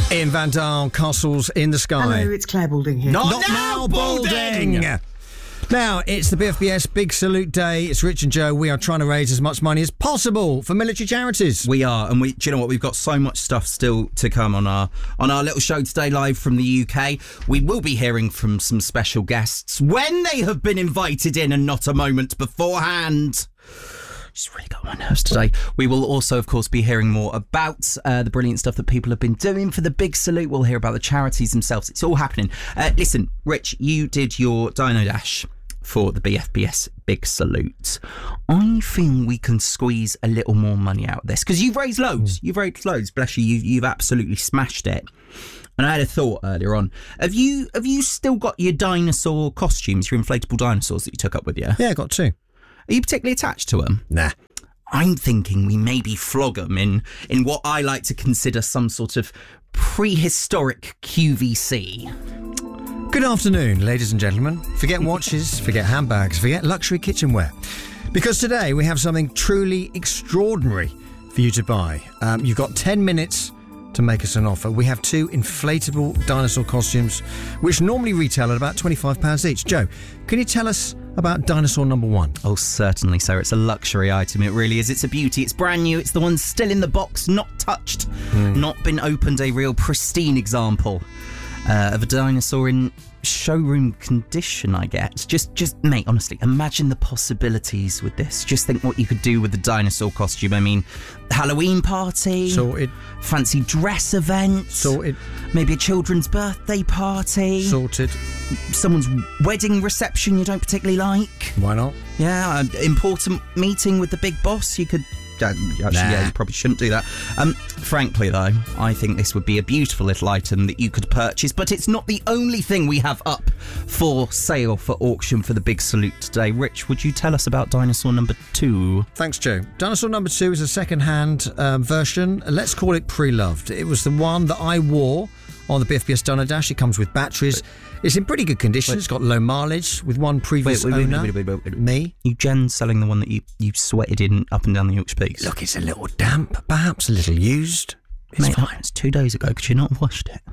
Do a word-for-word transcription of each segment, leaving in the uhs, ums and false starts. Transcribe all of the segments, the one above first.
Ian Van Dahl, Castles in the Sky. Hello, it's Claire Balding here. Not, Not now, Balding! Now, it's the B F B S Big Salute Day. It's Rich and Joe. We are trying to raise as much money as possible for military charities. We are, and we. Do you know what? We've got so much stuff still to come on our on our little show today, live from the U K. We will be hearing from some special guests when they have been invited in, and not a moment beforehand. Just really got on my nerves today. We will also, of course, be hearing more about uh, the brilliant stuff that people have been doing for the Big Salute. We'll hear about the charities themselves. It's all happening. Uh, listen, Rich, you did your Dino Dash for the B F B S Big Salute. I think we can squeeze a little more money out of this because you've raised loads. Mm. You've raised loads. Bless you. You've, you've absolutely smashed it. And I had a thought earlier on. Have you have you still got your dinosaur costumes, your inflatable dinosaurs that you took up with you? Yeah, I got two. Are you particularly attached to them? Nah. I'm thinking we maybe flog them in, in what I like to consider some sort of prehistoric Q V C. Good afternoon, ladies and gentlemen. Forget watches, forget handbags, forget luxury kitchenware. Because today we have something truly extraordinary for you to buy. Um, you've got ten minutes to make us an offer. We have two inflatable dinosaur costumes, which normally retail at about twenty-five pounds each. Joe, can you tell us about dinosaur number one? Oh, certainly, sir. It's a luxury item. It really is. It's a beauty. It's brand new. It's the one still in the box, not touched, mm. not been opened. A real pristine example uh, of a dinosaur in showroom condition, I guess. Just, just, mate, honestly, imagine the possibilities with this. Just think what you could do with the dinosaur costume. I mean, Halloween party, sorted, fancy dress event, sorted, maybe a children's birthday party, sorted, someone's wedding reception you don't particularly like. Why not? Yeah, an important meeting with the big boss. You could. Uh, actually, nah. yeah, you probably shouldn't do that. Um, frankly, though, I think this would be a beautiful little item that you could purchase, but it's not the only thing we have up for sale for auction for the Big Salute today. Rich, would you tell us about dinosaur number two? Thanks, Joe. Dinosaur number two is a second-hand um, version. Let's call it pre-loved. It was the one that I wore on the B F B S Dino Dash. It comes with batteries. It's in pretty good condition. Wait. It's got low mileage with one previous wait, wait, owner. Wait, wait, wait, wait, wait. Me? You Jen selling the one that you, you sweated in up and down the Yorkshire Peaks? Look, it's a little damp, perhaps a little used. It's Mate, fine. It's two days ago. Could you not have washed it?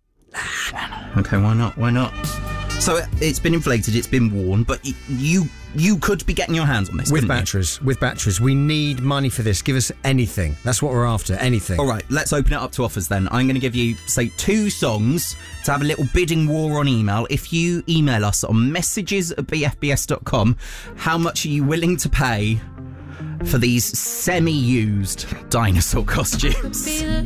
Okay, why not? Why not? So it, it's been inflated, it's been worn, but y- you you could be getting your hands on this, with batteries. You? With batteries, we need money for this. Give us anything. That's what we're after. Anything. All right, let's open it up to offers then. I'm going to give you, say, two songs to have a little bidding war on email. If you email us on messages at b f b s dot com, how much are you willing to pay for these semi-used dinosaur costumes?